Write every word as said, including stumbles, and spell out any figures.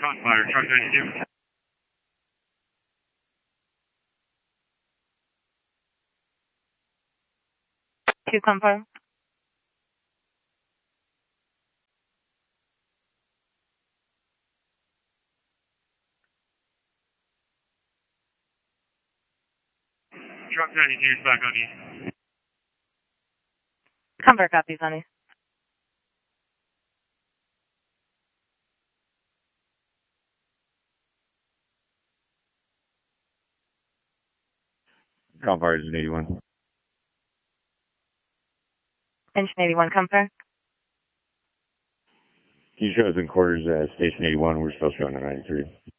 Fire, truck ninety-two. Two confirm. Truck ninety-two is back on you. Confirm copies on you. Fire Engine eighty-one. Engine eighty-one, confirm. Can you show us in quarters at Station eighty-one? We're still showing at ninety-three.